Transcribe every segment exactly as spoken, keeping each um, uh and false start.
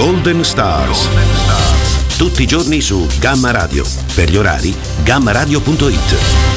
Golden Stars. Tutti i giorni su Gamma Radio. Per gli orari, gamma radio punto it.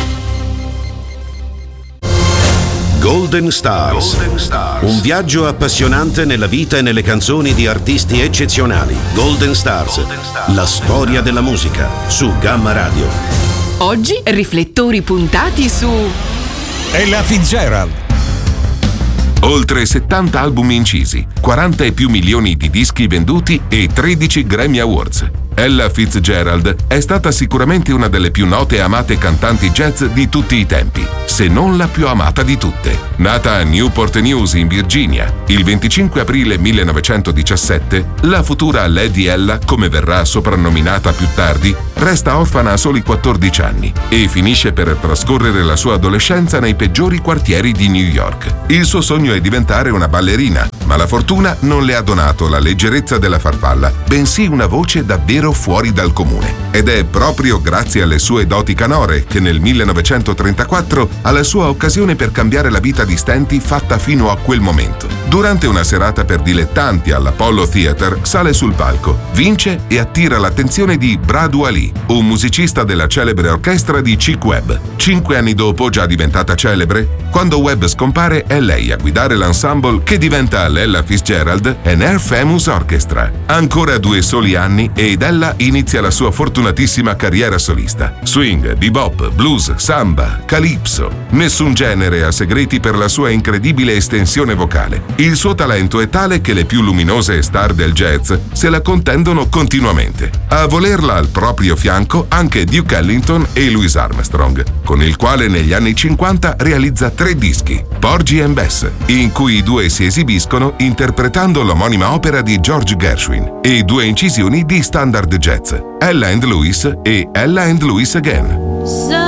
Golden Stars. Golden Stars. Un viaggio appassionante nella vita e nelle canzoni di artisti eccezionali. Golden Stars. Golden Stars. La storia della musica su Gamma Radio. Oggi riflettori puntati su Ella Fitzgerald. Oltre settanta album incisi, quaranta e più milioni di dischi venduti e tredici Grammy Awards. Ella Fitzgerald è stata sicuramente una delle più note e amate cantanti jazz di tutti i tempi, se non la più amata di tutte. Nata a Newport News in Virginia il venticinque aprile millenovecentodiciassette, la futura Lady Ella, come verrà soprannominata più tardi, resta orfana a soli quattordici anni e finisce per trascorrere la sua adolescenza nei peggiori quartieri di New York. Il suo sogno è diventare una ballerina, ma la fortuna non le ha donato la leggerezza della farfalla, bensì una voce davvero fuori dal comune. Ed è proprio grazie alle sue doti canore che nel millenovecentotrentaquattro ha la sua occasione per cambiare la vita di stenti fatta fino a quel momento. Durante una serata per dilettanti all'Apollo Theater sale sul palco, vince e attira l'attenzione di Brad Wali, un musicista della celebre orchestra di Chick Webb. Cinque anni dopo, già diventata celebre, quando Webb scompare è lei a guidare l'ensemble che diventa l'Ella Fitzgerald and Her Famous Orchestra. Ancora due soli anni ed Ella inizia la sua fortunatissima carriera solista. Swing, bebop, blues, samba, calypso. Nessun genere ha segreti per la sua incredibile estensione vocale. Il suo talento è tale che le più luminose star del jazz se la contendono continuamente. A volerla al proprio fianco anche Duke Ellington e Louis Armstrong, con il quale negli anni cinquanta realizza tre dischi, Porgy and Bess, in cui i due si esibiscono interpretando l'omonima opera di George Gershwin, e due incisioni di standard jazz, Ella and Louis e Ella and Louis Again.